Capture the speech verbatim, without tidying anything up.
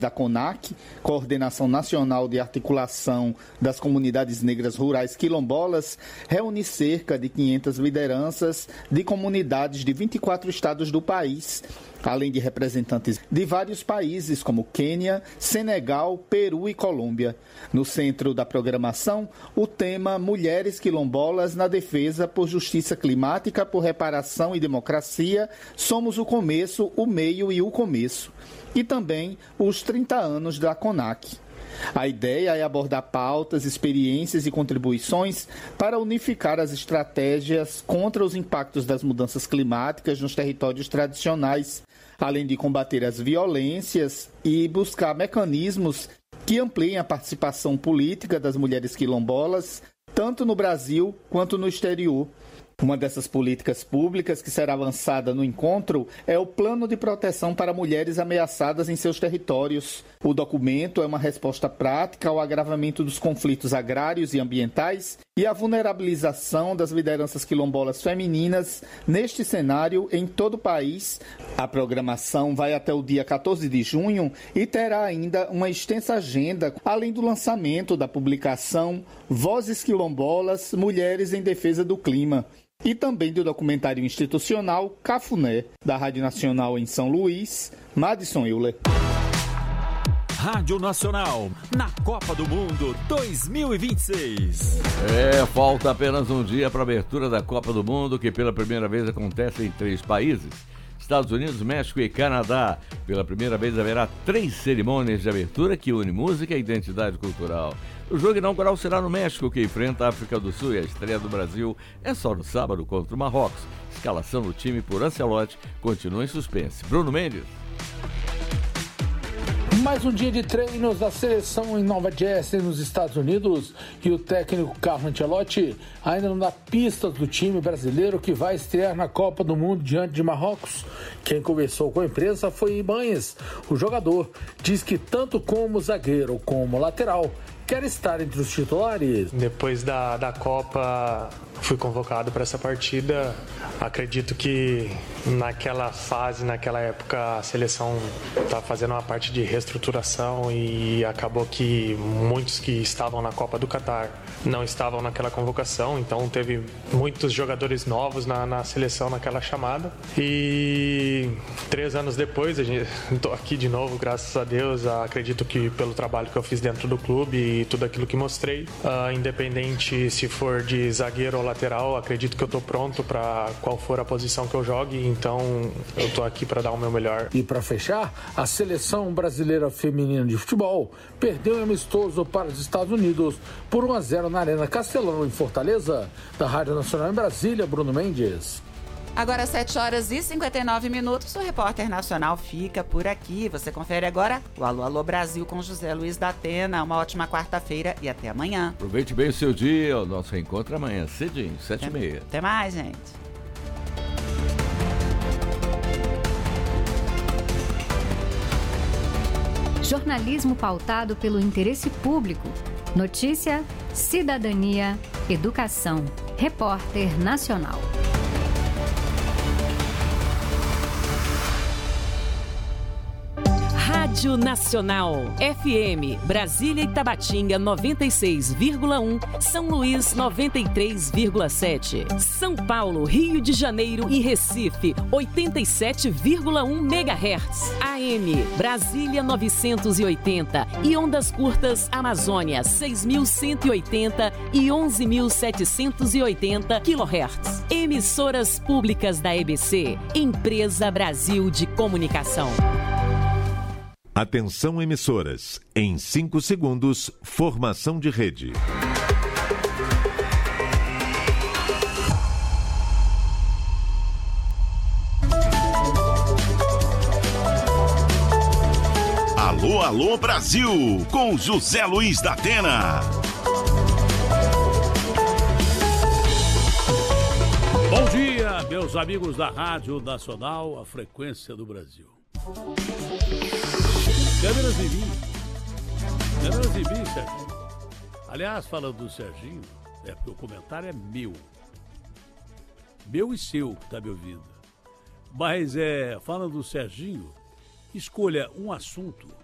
da CONAC, Coordenação Nacional de Articulação das Comunidades Negras Rurais Quilombolas, reúne cerca de quinhentas lideranças de comunidades de vinte e quatro estados do país, além de representantes de vários países como Quênia, Senegal, Peru e Colômbia. No centro da programação, o tema Mulheres Quilombolas na Defesa por Justiça Climática, por Reparação e Democracia, Somos o Começo, o Meio e o Começo. E também os trinta anos da CONAC. A ideia é abordar pautas, experiências e contribuições para unificar as estratégias contra os impactos das mudanças climáticas nos territórios tradicionais, além de combater as violências e buscar mecanismos que ampliem a participação política das mulheres quilombolas, tanto no Brasil quanto no exterior. Uma dessas políticas públicas que será lançada no encontro é o Plano de Proteção para Mulheres Ameaçadas em seus territórios. O documento é uma resposta prática ao agravamento dos conflitos agrários e ambientais e à vulnerabilização das lideranças quilombolas femininas neste cenário em todo o país. A programação vai até o dia quatorze de junho e terá ainda uma extensa agenda, além do lançamento da publicação Vozes Quilombolas, Mulheres em Defesa do Clima, e também do documentário institucional Cafuné, da Rádio Nacional em São Luís, Madison Euler. Rádio Nacional, na Copa do Mundo dois mil e vinte e seis. É, falta apenas um dia para a abertura da Copa do Mundo, que pela primeira vez acontece em três países: Estados Unidos, México e Canadá. Pela primeira vez haverá três cerimônias de abertura que unem música e identidade cultural. O jogo inaugural será no México, que enfrenta a África do Sul, e a estreia do Brasil é só no sábado contra o Marrocos. Escalação do time por Ancelotti continua em suspense. Bruno Mendes. Mais um dia de treinos da seleção em Nova Jersey, nos Estados Unidos, e o técnico Carlo Ancelotti ainda não dá pistas do time brasileiro que vai estrear na Copa do Mundo diante de Marrocos. Quem conversou com a imprensa foi Ibanez. O jogador diz que tanto como zagueiro como lateral quer estar entre os titulares. Depois da, da Copa, fui convocado para essa partida. Acredito que naquela fase, naquela época, a seleção estava fazendo uma parte de reestruturação e acabou que muitos que estavam na Copa do Catar não estavam naquela convocação, então teve muitos jogadores novos na, na seleção naquela chamada. E três anos depois, estou aqui de novo, graças a Deus. Acredito que pelo trabalho que eu fiz dentro do clube e tudo aquilo que mostrei, uh, independente se for de zagueiro ou lateral, acredito que eu estou pronto para qual for a posição que eu jogue, então eu estou aqui para dar o meu melhor. E para fechar, a seleção brasileira feminina de futebol perdeu um amistoso para os Estados Unidos por um a zero na Arena Castelão, em Fortaleza. Da Rádio Nacional em Brasília, Bruno Mendes. Agora sete horas e cinquenta e nove minutos, o Repórter Nacional fica por aqui. Você confere agora o Alô Alô Brasil com José Luiz da Atena. Uma ótima quarta-feira e até amanhã. Aproveite bem o seu dia, o nosso reencontro amanhã, cedinho, sete e meia. Até mais, gente. Jornalismo pautado pelo interesse público. Notícia, cidadania, educação. Repórter Nacional. Rádio Nacional, F M, Brasília e Tabatinga noventa e seis vírgula um, São Luís noventa e três vírgula sete, São Paulo, Rio de Janeiro e Recife oitenta e sete vírgula um megahertz, A M, Brasília novecentos e oitenta e ondas curtas Amazônia seis mil cento e oitenta e onze mil setecentos e oitenta quilohertz. Emissoras públicas da E B C, Empresa Brasil de Comunicação. Atenção, emissoras. Em cinco segundos, formação de rede. Alô, alô, Brasil, com José Luiz da Atena. Bom dia, meus amigos da Rádio Nacional, a frequência do Brasil. Câmeras em mim. Câmeras em mim, Serginho. Aliás, falando do Serginho, é porque o comentário é meu. Meu e seu, que tá me ouvindo. Mas, é, falando do Serginho, escolha um assunto